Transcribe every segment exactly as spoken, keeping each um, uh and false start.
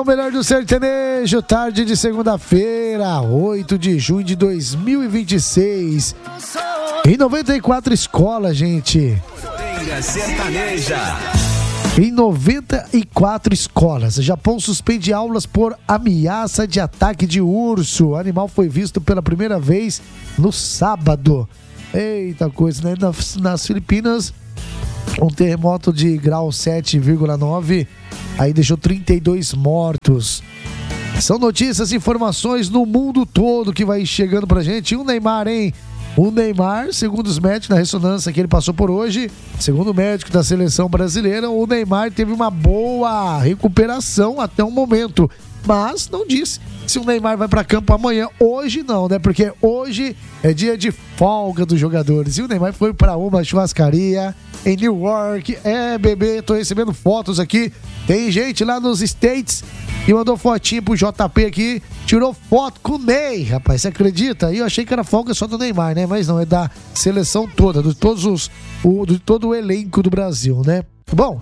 o melhor do sertanejo, tarde de segunda-feira, oito de junho de dois mil e vinte e seis. Em noventa e quatro escolas, gente. Sertaneja. Em noventa e quatro escolas, o Japão suspende aulas por ameaça de ataque de urso. O animal foi visto pela primeira vez no sábado. Eita coisa, né? Nas, nas Filipinas, um terremoto de grau sete vírgula nove aí deixou trinta e dois mortos. São notícias e informações no mundo todo que vai chegando pra gente. E o Neymar, hein? O Neymar, segundo os médicos, na ressonância que ele passou por hoje, segundo o médico da seleção brasileira, o Neymar teve uma boa recuperação até o momento, mas não disse se o Neymar vai para campo amanhã. Hoje não, né? Porque hoje é dia de folga dos jogadores. E o Neymar foi para uma churrascaria em Newark. É, bebê, tô recebendo fotos aqui. Tem gente lá nos States que mandou fotinho pro J P aqui, tirou foto com o Ney, rapaz, você acredita? Aí eu achei que era folga só do Neymar, né? Mas não, é da seleção toda, de todos os, o, de todo o elenco do Brasil, né? Bom,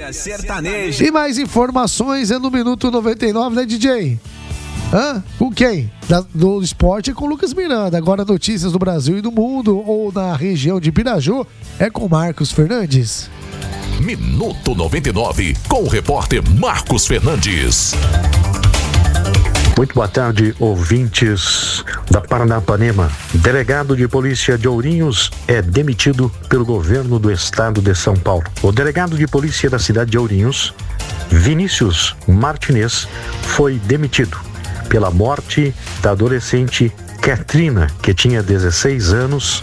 e mais informações é no Minuto noventa e nove, né, D J? Hã? Com quem? Da, do esporte é com o Lucas Miranda. Agora notícias do Brasil e do mundo, ou na região de Piraju, é com Marcos Fernandes. Minuto noventa e nove, com o repórter Marcos Fernandes. Muito boa tarde, ouvintes da Paranapanema. Delegado de polícia de Ourinhos é demitido pelo governo do estado de São Paulo. O delegado de polícia da cidade de Ourinhos, Vinícius Martinez, foi demitido pela morte da adolescente Katrina, que tinha dezesseis anos,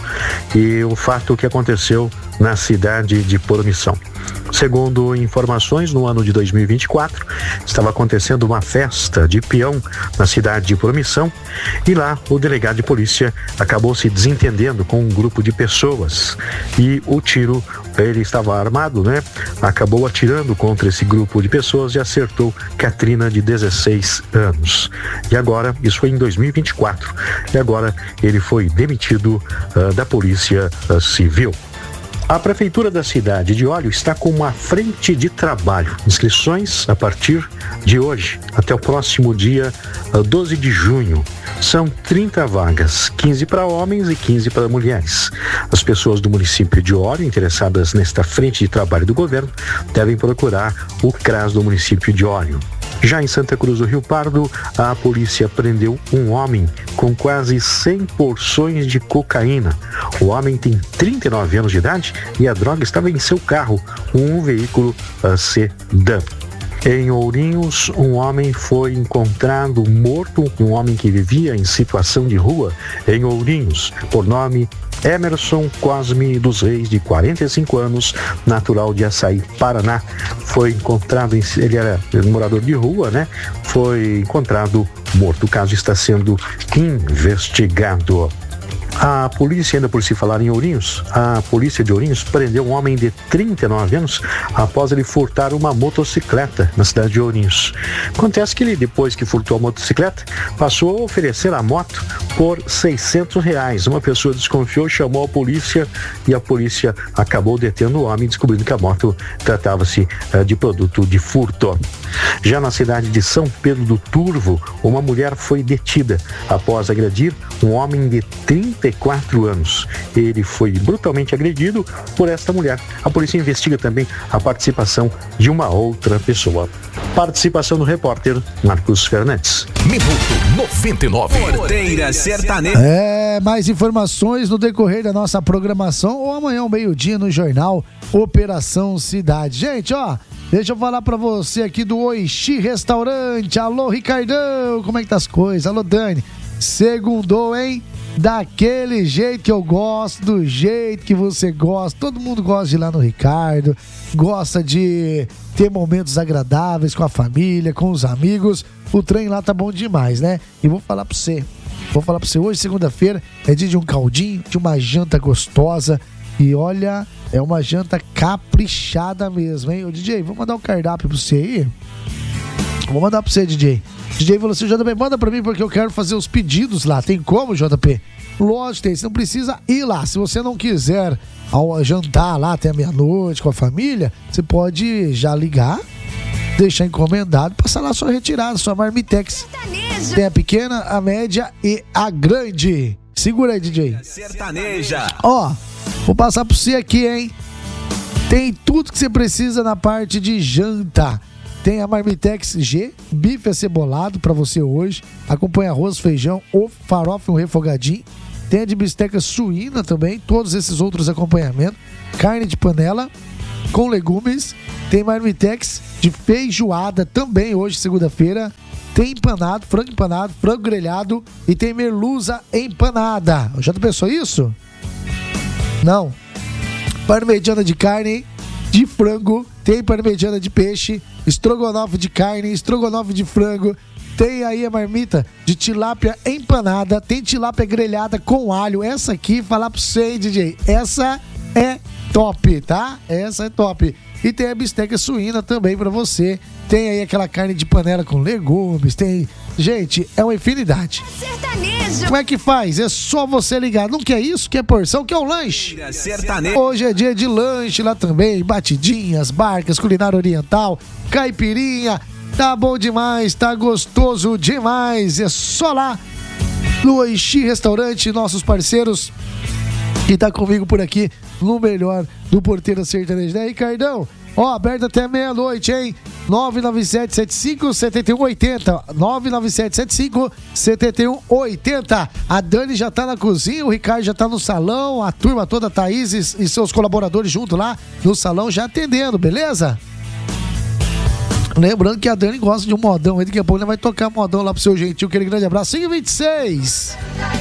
e o fato que aconteceu na cidade de Poromissão. Segundo informações, no ano de dois mil e vinte e quatro, estava acontecendo uma festa de peão na cidade de Poromissão, e lá o delegado de polícia acabou se desentendendo com um grupo de pessoas, e o tiro, ele estava armado, né? Acabou atirando contra esse grupo de pessoas e acertou Katrina, de dezesseis anos. E agora, isso foi em dois mil e vinte e quatro, e agora ele foi demitido uh, da Polícia uh, Civil. A Prefeitura da cidade de Olho está com uma frente de trabalho. Inscrições a partir de hoje, até o próximo dia doze de junho. São trinta vagas, quinze para homens e quinze para mulheres. As pessoas do município de Olho, interessadas nesta frente de trabalho do governo, devem procurar o CRAS do município de Olho. Já em Santa Cruz do Rio Pardo, a polícia prendeu um homem com quase cem porções de cocaína. O homem tem trinta e nove anos de idade e a droga estava em seu carro, um veículo uh, sedã. Em Ourinhos, um homem foi encontrado morto, um homem que vivia em situação de rua em Ourinhos, por nome Emerson Cosme dos Reis, de quarenta e cinco anos, natural de Açaí, Paraná. Foi encontrado, ele era morador de rua, né? Foi encontrado morto. O caso está sendo investigado. A polícia, ainda por se falar em Ourinhos, a polícia de Ourinhos prendeu um homem de trinta e nove anos após ele furtar uma motocicleta na cidade de Ourinhos. Acontece que ele, depois que furtou a motocicleta, passou a oferecer a moto por seiscentos reais. Uma pessoa desconfiou, chamou a polícia e a polícia acabou detendo o homem, descobrindo que a moto tratava-se uh, de produto de furto. Já na cidade de São Pedro do Turvo, uma mulher foi detida após agredir um homem de trinta e quatro anos. Ele foi brutalmente agredido por esta mulher. A polícia investiga também a participação de uma outra pessoa. Participação do repórter Marcos Fernandes. Minuto noventa e nove. Porteira Sertaneja. É, mais informações no decorrer da nossa programação ou amanhã ao meio-dia no jornal Operação Cidade. Gente, ó, deixa eu falar pra você aqui do Oishi Restaurante. Alô, Ricardão, como é que tá as coisas? Alô, Dani. Segundou, hein? Daquele jeito que eu gosto, do jeito que você gosta. Todo mundo gosta de ir lá no Ricardo, gosta de ter momentos agradáveis com a família, com os amigos. O trem lá tá bom demais, né? E vou falar pra você, vou falar pra você, hoje, segunda-feira, é dia de um caldinho, de uma janta gostosa. E olha, é uma janta caprichada mesmo, hein? Ô, D J, vou mandar um cardápio pra você aí. Vou mandar pra você, D J. D J falou assim, J P, manda pra mim porque eu quero fazer os pedidos lá. Tem como, J P? Lógico, tem. Você não precisa ir lá. Se você não quiser ao jantar lá até a meia-noite com a família, você pode já ligar deixar encomendado, passar lá sua retirada, sua Marmitex. Tem a pequena, a média e a grande. Segura aí, D J. Sertaneja. Ó, vou passar pra você aqui, hein? Tem tudo que você precisa na parte de janta. Tem a Marmitex G, bife acebolado pra você hoje. Acompanha arroz, feijão, ovo, farofa e um refogadinho. Tem a de bisteca suína também, todos esses outros acompanhamentos. Carne de panela com legumes. Tem Marmitex de feijoada também hoje, segunda-feira. Tem empanado, frango empanado, frango grelhado e tem merluza empanada. Já pensou isso? Não. Parmegiana de carne, de frango, tem parmegiana de peixe, estrogonofe de carne, estrogonofe de frango. Tem aí a marmita de tilápia empanada, tem tilápia grelhada com alho. Essa aqui, falar pra você, hein, D J, essa é top, tá? Essa é top. E tem a bisteca suína também pra você. Tem aí aquela carne de panela com legumes, tem... Gente, é uma infinidade. Sertanejo. Como é que faz? É só você ligar. Não quer isso? Quer porção? Quer um lanche? Sertanejo. Hoje é dia de lanche lá também. Batidinhas, barcas, culinária oriental, caipirinha. Tá bom demais, tá gostoso demais. É só lá no Oixi Restaurante, nossos parceiros. Que tá comigo por aqui no melhor do Porteira Sertaneja, né, Ricardão? Ó, aberto até meia-noite, hein? nove nove sete sete cinco sete um oito zero. nove nove sete sete cinco sete um oito zero. A Dani já tá na cozinha, o Ricardo já tá no salão, a turma toda, a Thaís e, e seus colaboradores junto lá no salão já atendendo, beleza? Lembrando que a Dani gosta de um modão aí, daqui a pouco ela vai tocar modão lá pro seu gentil. Aquele grande abraço. cinco e vinte e seis.